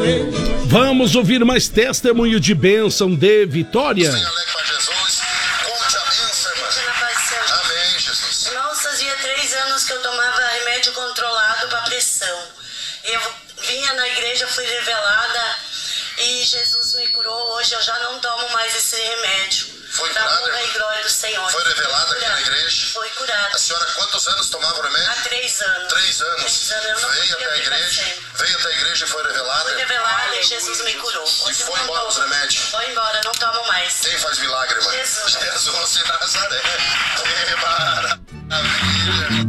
Vamos ouvir mais testemunho de bênção de Vitória. Amém, Jesus. Irmãos, fazia 3 anos que eu tomava remédio controlado para pressão. Eu vinha na igreja, fui revelada e Jesus me curou. Hoje eu já não tomo mais esse remédio. Foi curada? Pra honra e glória do Senhor. Foi revelada aqui na igreja? Foi curada. A senhora quantos anos tomava o remédio? Há 3 anos. 3 anos. 3 anos. Eu não Veio até a igreja? Veio até a igreja e foi revelada? Foi revelada e Jesus me curou. E foi embora os remédios? Foi embora, não tomo mais. Quem faz milagre, mãe? Jesus. Jesus de Nazaré. Que maravilha.